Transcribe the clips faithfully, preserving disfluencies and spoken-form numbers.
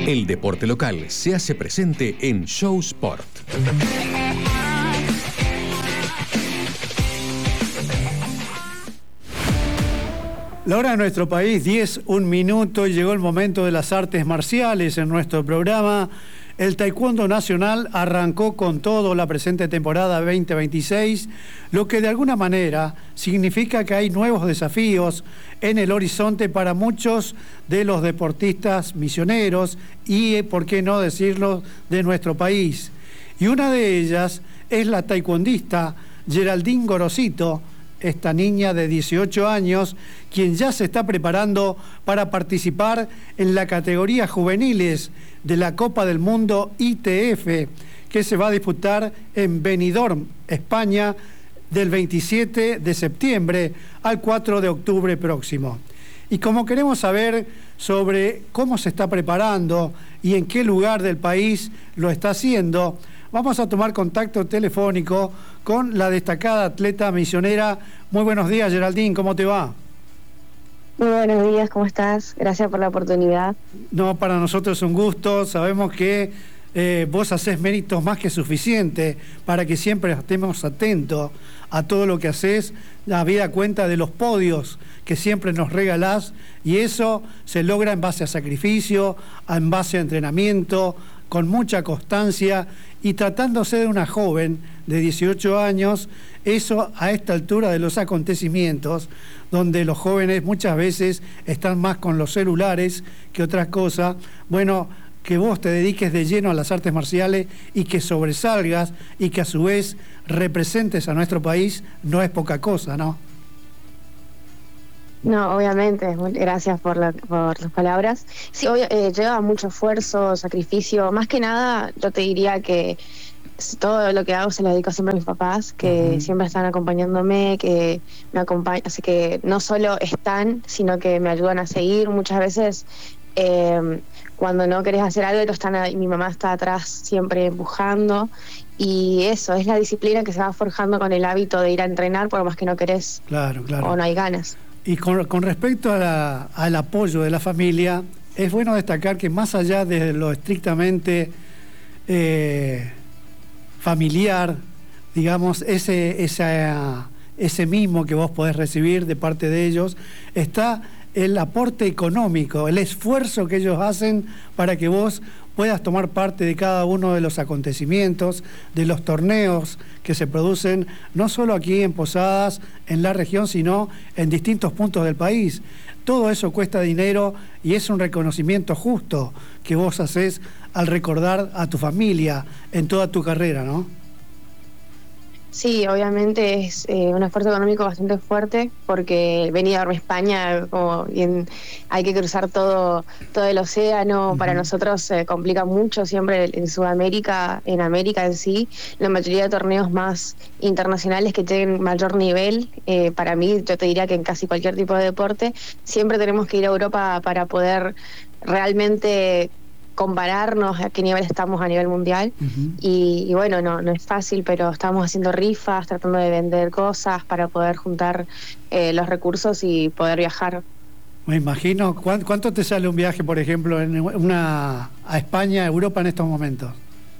El deporte local se hace presente en Show Sport. La hora de nuestro país, diez, un minuto, y llegó el momento de las artes marciales en nuestro programa. El Taekwondo Nacional arrancó con todo la presente temporada veinte veintiséis, lo que de alguna manera significa que hay nuevos desafíos en el horizonte para muchos de los deportistas misioneros y, por qué no decirlo, de nuestro país. Y una de ellas es la taekwondista Geraldine Gorosito, esta niña de dieciocho años, quien ya se está preparando para participar en la categoría juveniles de la Copa del Mundo I T F, que se va a disputar en Benidorm, España, del veintisiete de septiembre al cuatro de octubre próximo. Y como queremos saber sobre cómo se está preparando y en qué lugar del país lo está haciendo, vamos a tomar contacto telefónico con la destacada atleta misionera. Muy buenos días, Geraldine, ¿cómo te va? Muy buenos días, ¿cómo estás? Gracias por la oportunidad. No, para nosotros es un gusto. Sabemos que eh, vos hacés méritos más que suficientes para que siempre estemos atentos a todo lo que hacés, habida cuenta de los podios que siempre nos regalás, y eso se logra en base a sacrificio, en base a entrenamiento, con mucha constancia, y tratándose de una joven de dieciocho años, eso a esta altura de los acontecimientos, donde los jóvenes muchas veces están más con los celulares que otras cosas, bueno, que vos te dediques de lleno a las artes marciales y que sobresalgas y que a su vez representes a nuestro país, no es poca cosa, ¿no? No, obviamente, gracias por, la, por las palabras. Sí, obvio, eh, lleva mucho esfuerzo, sacrificio. Más que nada, yo te diría que todo lo que hago se lo dedico siempre a mis papás, que uh-huh. siempre están acompañándome, que me acompañan, así que no solo están, sino que me ayudan a seguir. Muchas veces, eh, cuando no querés hacer algo, están ahí, mi mamá está atrás siempre empujando. Y eso, es la disciplina que se va forjando con el hábito de ir a entrenar, por más que no querés, claro, claro. o no hay ganas. Y con, con respecto a la, al apoyo de la familia, es bueno destacar que más allá de lo estrictamente eh, familiar, digamos, ese, esa, ese mismo que vos podés recibir de parte de ellos, está el aporte económico, el esfuerzo que ellos hacen para que vos puedas tomar parte de cada uno de los acontecimientos, de los torneos que se producen, no solo aquí en Posadas, en la región, sino en distintos puntos del país. Todo eso cuesta dinero y es un reconocimiento justo que vos hacés al recordar a tu familia en toda tu carrera, ¿no? Sí, obviamente es eh, un esfuerzo económico bastante fuerte, porque venir a España, como bien, hay que cruzar todo todo el océano. Uh-huh. Para nosotros se eh, complica mucho siempre en Sudamérica, en América en sí, la mayoría de torneos más internacionales que tienen mayor nivel, eh, para mí, yo te diría que en casi cualquier tipo de deporte, siempre tenemos que ir a Europa para poder realmente compararnos a qué nivel estamos a nivel mundial. Uh-huh. y, y bueno, no, no es fácil, pero estamos haciendo rifas, tratando de vender cosas para poder juntar eh, los recursos y poder viajar. Me imagino. ¿Cuánto te sale un viaje, por ejemplo, en una a España, a Europa en estos momentos?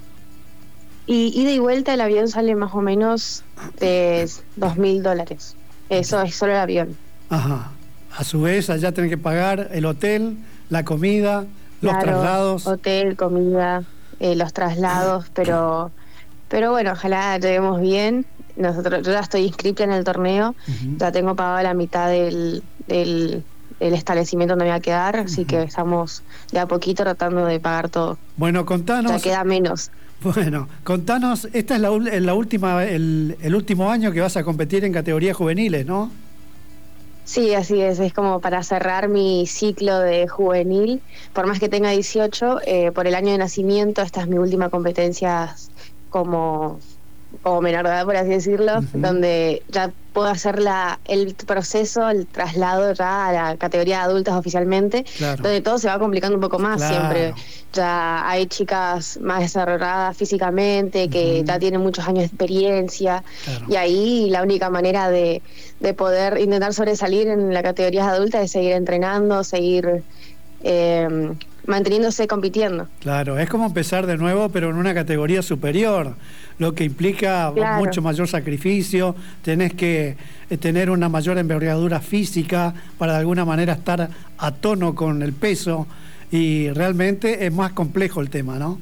Y ida y vuelta el avión sale más o menos de dos mil dólares. Eso es solo el avión. Ajá. A su vez, allá tienen que pagar el hotel, la comida, los claro, traslados. Hotel, comida, eh, los traslados, pero pero bueno, ojalá lleguemos bien. Nosotros, yo ya estoy inscrita en el torneo, uh-huh. ya tengo pagado la mitad del, del, del establecimiento donde me voy a quedar, uh-huh. así que estamos de a poquito tratando de pagar todo. Bueno, contanos. Ya queda menos. Bueno, contanos, esta es la, la última, el, el último año que vas a competir en categorías juveniles, ¿no? Sí, así es, es como para cerrar mi ciclo de juvenil, por más que tenga dieciocho, eh, por el año de nacimiento, esta es mi última competencia como, como menor de edad, por así decirlo, uh-huh. donde ya puedo hacer la, el proceso, el traslado ya a la categoría de adultas oficialmente, claro. donde todo se va complicando un poco más, claro. siempre ya hay chicas más desarrolladas físicamente, que uh-huh. ya tienen muchos años de experiencia, claro. y ahí la única manera de, de poder intentar sobresalir en la categoría adulta es seguir entrenando, seguir eh, manteniéndose compitiendo. Claro, es como empezar de nuevo, pero en una categoría superior, lo que implica Claro. mucho mayor sacrificio, tenés que eh, tener una mayor envergadura física para de alguna manera estar a tono con el peso, y realmente es más complejo el tema, ¿no?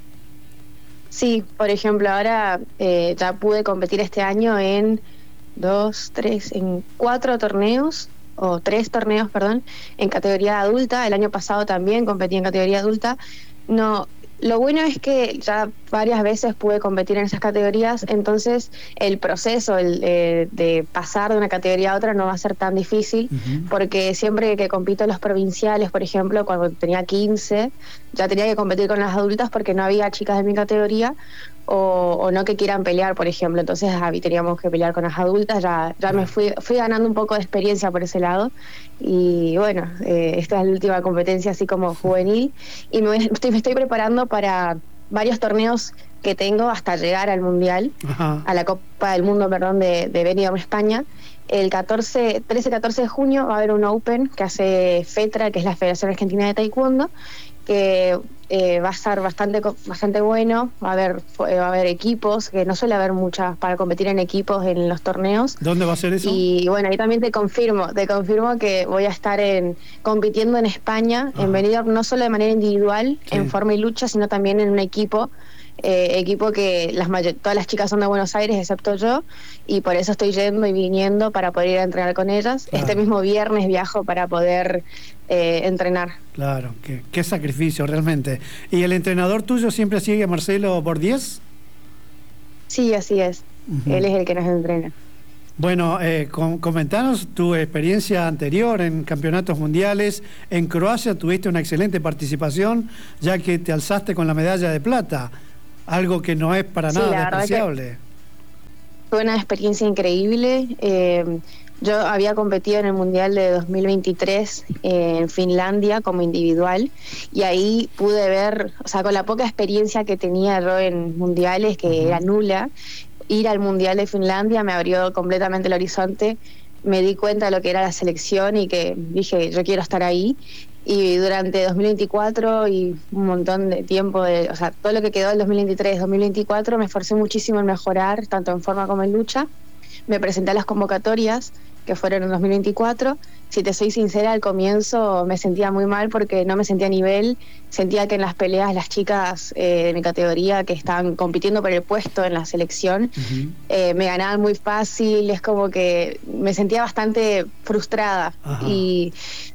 Sí, por ejemplo, ahora eh, ya pude competir este año en dos, tres, en cuatro torneos, o tres torneos, perdón, en categoría adulta. El año pasado también competí en categoría adulta. No, lo bueno es que ya varias veces pude competir en esas categorías, entonces el proceso el, eh, de pasar de una categoría a otra no va a ser tan difícil, Uh-huh. porque siempre que compito en los provinciales, por ejemplo, cuando tenía quince, ya tenía que competir con las adultas porque no había chicas de mi categoría, o, o no que quieran pelear, por ejemplo. Entonces ahí teníamos que pelear con las adultas. Ya, ya me fui, fui ganando un poco de experiencia por ese lado, y bueno, eh, esta es la última competencia así como juvenil, y me, voy- estoy, me estoy preparando para varios torneos que tengo hasta llegar al Mundial, Ajá. a la Copa del Mundo, perdón, de, de Benidorm, España. El catorce, trece catorce de junio va a haber un Open que hace FETRA, que es la Federación Argentina de Taekwondo, que eh, va a estar bastante co- bastante bueno. Va a haber eh, va a haber equipos, que no suele haber muchas para competir en equipos en los torneos. ¿Dónde va a ser eso? Y bueno, ahí también te confirmo, te confirmo que voy a estar en compitiendo en España, Ajá. en Benidorm, no solo de manera individual, Sí. en forma y lucha, sino también en un equipo, eh, equipo que las mayo- todas las chicas son de Buenos Aires, excepto yo, y por eso estoy yendo y viniendo para poder ir a entrenar con ellas. Claro. Este mismo viernes viajo para poder eh, entrenar. Claro, qué, qué sacrificio realmente. ¿Y el entrenador tuyo siempre sigue a Marcelo Bordiés? Sí, así es. Ujú. Él es el que nos entrena. Bueno, eh, com- comentanos tu experiencia anterior en campeonatos mundiales. En Croacia tuviste una excelente participación, ya que te alzaste con la medalla de plata, algo que no es para Sí, nada la verdad que- despreciable. Fue una experiencia increíble. Eh, yo había competido en el Mundial de dos mil veintitrés eh, en Finlandia como individual, y ahí pude ver, o sea, con la poca experiencia que tenía yo en mundiales, que Ujú. era nula, ir al Mundial de Finlandia me abrió completamente el horizonte. Me di cuenta de lo que era la selección y que dije, yo quiero estar ahí. Y durante dos mil veinticuatro y un montón de tiempo, de, o sea, todo lo que quedó del dos mil veintitrés, dos mil veinticuatro, me esforcé muchísimo en mejorar, tanto en forma como en lucha. Me presenté a las convocatorias, que fueron en dos mil veinticuatro. Si te soy sincera, al comienzo me sentía muy mal porque no me sentía a nivel. Sentía que en las peleas las chicas eh, de mi categoría que estaban compitiendo por el puesto en la selección, Ujú. eh, me ganaban muy fácil. Es como que me sentía bastante frustrada. Ajá. Y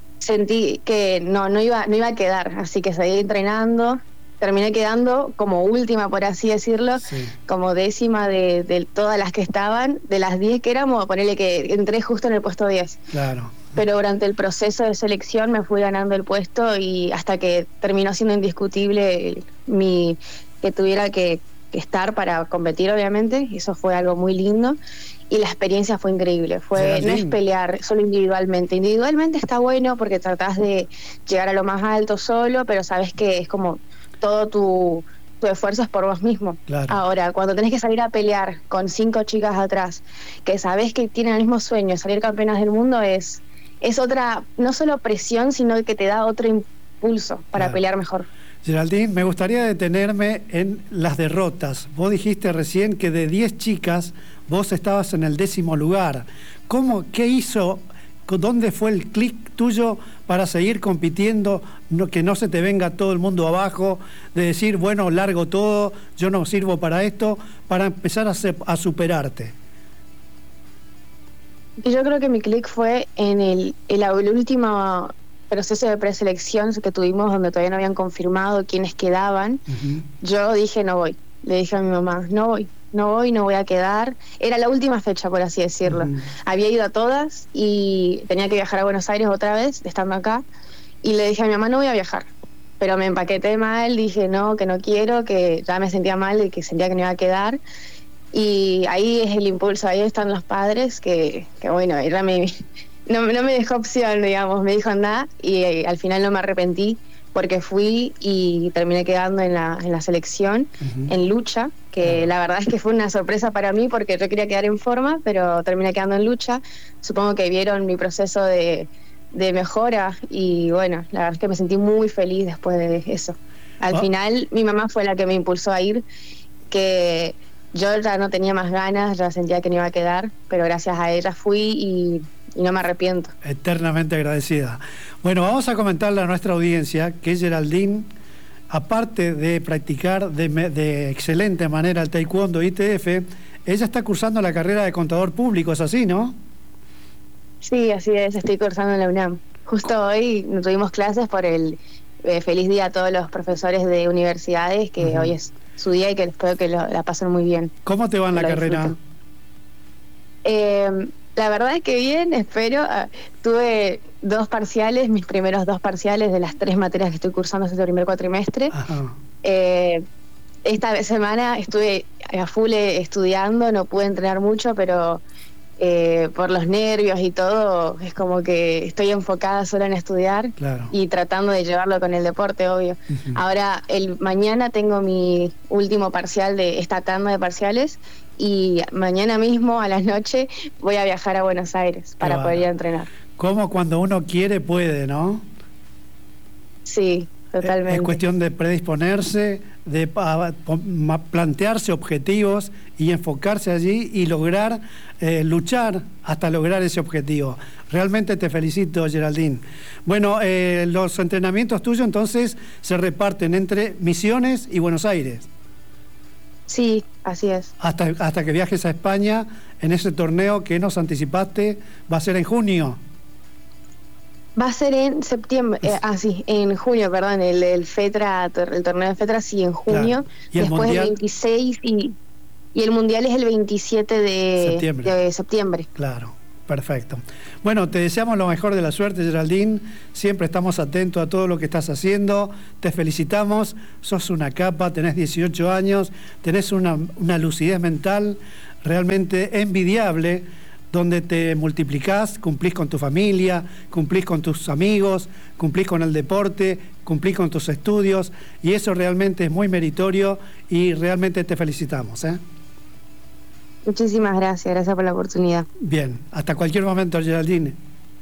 sentí que no, no iba, no iba a quedar, así que seguí entrenando. Terminé quedando como última, por así decirlo, Sí. como décima de, de todas las que estaban. De las diez que éramos, ponerle que entré justo en el puesto diez. Claro. Pero durante el proceso de selección me fui ganando el puesto, y hasta que terminó siendo indiscutible el- mi que tuviera que, que estar para competir, obviamente. Y eso fue algo muy lindo. Y la experiencia fue increíble. Fue, no es Geraldine. pelear solo individualmente. Individualmente está bueno porque tratás de llegar a lo más alto solo, pero sabes que es como todo tu, tu esfuerzo es por vos mismo. Claro. Ahora, cuando tenés que salir a pelear con cinco chicas atrás, que sabés que tienen el mismo sueño, salir campeonas del mundo, es, es otra, no solo presión, sino que te da otro impulso para Claro. pelear mejor. Geraldine, me gustaría detenerme en las derrotas. Vos dijiste recién que de diez chicas vos estabas en el décimo lugar. ¿Cómo, qué hizo, dónde fue el clic tuyo para seguir compitiendo, no, que no se te venga todo el mundo abajo, de decir, bueno, largo todo, yo no sirvo para esto, para empezar a, se- a superarte? Y yo creo que mi clic fue en el, el, el último proceso de preselección que tuvimos, donde todavía no habían confirmado quiénes quedaban. Ujú. Yo dije, no voy. Le dije a mi mamá, no voy, no voy, no voy a quedar. Era la última fecha, por así decirlo. Ujú. Había ido a todas y tenía que viajar a Buenos Aires otra vez, estando acá. Y le dije a mi mamá, no voy a viajar. Pero me empaqueté mal, dije, no, que no quiero, que ya me sentía mal y que sentía que no iba a quedar. Y ahí es el impulso, ahí están los padres, que, que bueno, era mi, no, no me dejó opción, digamos, me dijo andá, y eh, al final no me arrepentí, porque fui y terminé quedando en la, en la selección, Ujú. en lucha, que Claro. la verdad es que fue una sorpresa para mí, porque yo quería quedar en forma, pero terminé quedando en lucha. Supongo que vieron mi proceso de, de mejora y bueno, la verdad es que me sentí muy feliz después de eso. Al Ah. final mi mamá fue la que me impulsó a ir, que yo ya no tenía más ganas, ya sentía que no iba a quedar, pero gracias a ella fui y, y no me arrepiento. Eternamente agradecida. Bueno, vamos a comentarle a nuestra audiencia que Geraldine, aparte de practicar de, de excelente manera el taekwondo I T F, ella está cursando la carrera de contador público, ¿es así, no? Sí, así es, estoy cursando en la UNAM. Justo hoy no tuvimos clases por el eh, feliz día a todos los profesores de universidades, que Uh-huh. hoy es su día y que espero que lo, la pasen muy bien. ¿Cómo te va en la Lo carrera? disfruten. Eh, la verdad es que bien, espero. Ah, tuve dos parciales, mis primeros dos parciales de las tres materias que estoy cursando este primer cuatrimestre. Ajá. Eh, esta semana estuve a full estudiando, no pude entrenar mucho, pero eh, por los nervios y todo, es como que estoy enfocada solo en estudiar Claro. y tratando de llevarlo con el deporte, obvio. Ujú. Ahora, el mañana tengo mi último parcial de esta tanda de parciales y mañana mismo a la noche voy a viajar a Buenos Aires para Qué poder ir a bárbaro. entrenar. Como cuando uno quiere, puede, ¿no? Sí, totalmente. Es cuestión de predisponerse, de pa- po- ma- plantearse objetivos y enfocarse allí y lograr eh, luchar hasta lograr ese objetivo. Realmente te felicito, Geraldine. Bueno, eh, los entrenamientos tuyos entonces se reparten entre Misiones y Buenos Aires. Sí, así es. Hasta, hasta que viajes a España en ese torneo que nos anticipaste, va a ser en junio. Va a ser en septiembre, eh, ah sí, en junio, perdón, el, el FETRA, tor- el torneo de FETRA sí en junio, Claro. ¿Y el después mundial? el veintiséis y, y el mundial es el veintisiete de Septiembre. de septiembre. Claro, perfecto. Bueno, te deseamos lo mejor de la suerte, Geraldine. Siempre estamos atentos a todo lo que estás haciendo. Te felicitamos. Sos una capa, tenés dieciocho años, tenés una, una lucidez mental realmente envidiable, donde te multiplicás, cumplís con tu familia, cumplís con tus amigos, cumplís con el deporte, cumplís con tus estudios, y eso realmente es muy meritorio y realmente te felicitamos, ¿eh? Muchísimas gracias, gracias por la oportunidad. Bien, hasta cualquier momento, Geraldine.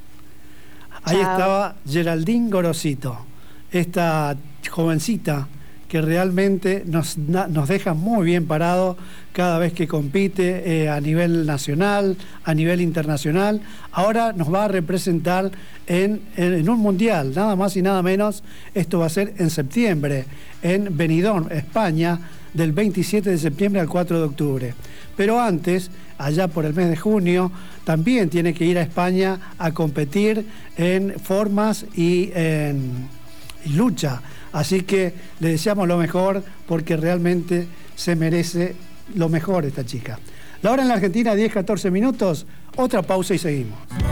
Ahí Chao. estaba Geraldine Gorosito, esta jovencita que realmente nos, na- nos deja muy bien parado cada vez que compite eh, a nivel nacional, a nivel internacional. Ahora nos va a representar en, en, en un mundial, nada más y nada menos. Esto va a ser en septiembre, en Benidorm, España, del veintisiete de septiembre al cuatro de octubre. Pero antes, allá por el mes de junio, también tiene que ir a España a competir en formas y en y lucha. Así que le deseamos lo mejor porque realmente se merece lo mejor esta chica. La hora en la Argentina, diez, catorce minutos. Otra pausa y seguimos.